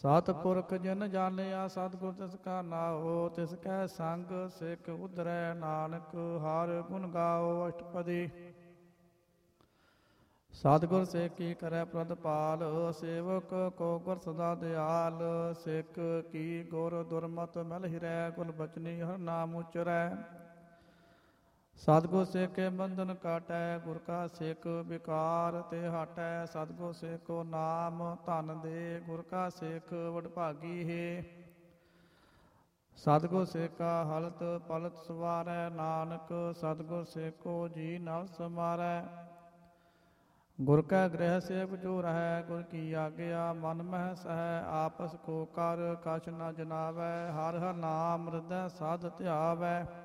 ਸਤਿਪੁਰਖ ਜਿਨ ਜਾਣਿਆ ਸਤਿਗੁਰ ਤਿਸ ਕਾ ਨਾਉ। ਤਿਸ ਕੈ ਸੰਗ ਸਿੱਖ ਉਧਰੈ ਨਾਨਕ ਹਰਿ ਗੁਣ ਗਾਓ। ਅਸ਼ਟਪਦੀ। ਸਤਿਗੁਰ ਸਿੱਖ ਕੀ ਕਰੈ ਪ੍ਰਤਪਾਲ। ਸੇਵਕ ਕੋ ਗੁਰ ਸਦਾ ਦਿਆਲ। ਸਿੱਖ ਕੀ ਗੁਰ ਦੁਰਮਤ ਮਿਲ ਹਿਰੈ। ਗੁਰ ਬਚਨੀ ਹਰਿ ਨਾਮ ਉਚਰੈ। ਸਤਿਗੁਰ ਸਿੱਖ ਕੇ ਬੰਧਨ ਕਾਟੈ। ਗੁਰ ਕਾ ਸਿੱਖ ਵਿਕਾਰ ਤੇ ਹਟੈ। ਸਤਿਗੁਰ ਸਿੱਖ ਕੋ ਨਾਮ ਧਨ ਦੇ। ਗੁਰ ਕਾ ਸਿੱਖ ਵਡਭਾਗੀ ਹੈ। ਸਤਿਗੁਰ ਸਿੱਖ ਕਾ ਹਲਤ ਪਲਤ ਸਵਾਰੈ। ਨਾਨਕ ਸਤਿਗੁਰ ਸਿੱਖ ਕੋ ਜੀ ਨਵ ਸਮਾਰੈ। ਗੁਰ ਕੈ ਗ੍ਰਹਿ ਸੇਵਕ ਜੋ ਰਹੈ। ਗੁਰ ਕੀ ਆਗਿਆ ਮਨ ਮਹਿ ਸਹੈ। ਆਪਸ ਕੋ ਕਰ ਕਛ ਨ ਜਨਾਵੈ। ਹਰਿ ਹਰਿ ਨਾਮ ਹਿਰਦੈ ਸਾਧ ਧਿਆਵੈ।